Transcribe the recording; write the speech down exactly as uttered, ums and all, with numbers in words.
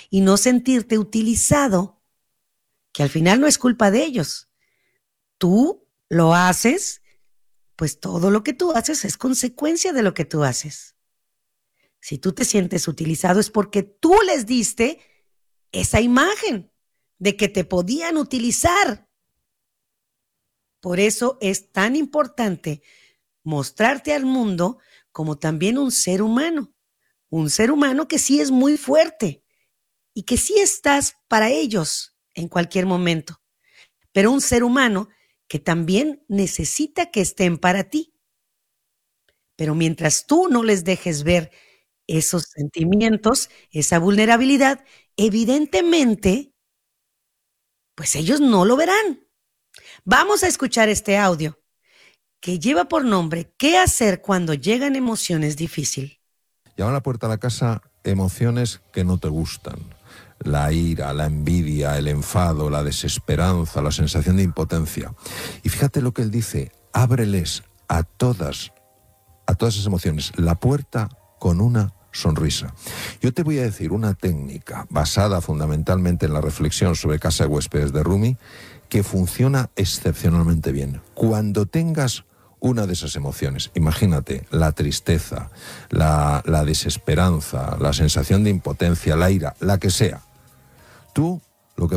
y no sentirte utilizado, que al final no es culpa de ellos. Tú lo haces, pues todo lo que tú haces es consecuencia de lo que tú haces. Si tú te sientes utilizado es porque tú les diste esa imagen de que te podían utilizar. Por eso es tan importante mostrarte al mundo como también un ser humano, un ser humano que sí es muy fuerte y que sí estás para ellos en cualquier momento, pero un ser humano que también necesita que estén para ti. Pero mientras tú no les dejes ver esos sentimientos, esa vulnerabilidad, evidentemente, pues ellos no lo verán. Vamos a escuchar este audio que lleva por nombre ¿Qué hacer cuando llegan emociones difíciles? Llaman a la puerta de la casa emociones que no te gustan. La ira, la envidia, el enfado, la desesperanza, la sensación de impotencia. Y fíjate lo que él dice, ábreles a todas, a todas esas emociones, la puerta con una sonrisa. Yo te voy a decir una técnica basada fundamentalmente en la reflexión sobre Casa de Huéspedes de Rumi que funciona excepcionalmente bien. Cuando tengas una de esas emociones, imagínate, la tristeza, la, la desesperanza, la sensación de impotencia, la ira, la que sea, tú